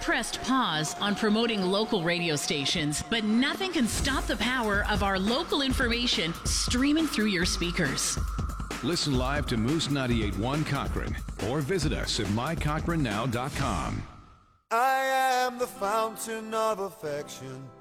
pressed pause on promoting local radio stations, but nothing can stop the power of our local information streaming through your speakers. Listen live to Moose 98.1 Cochrane or visit us at mycochranow.com. I am the fountain of affection.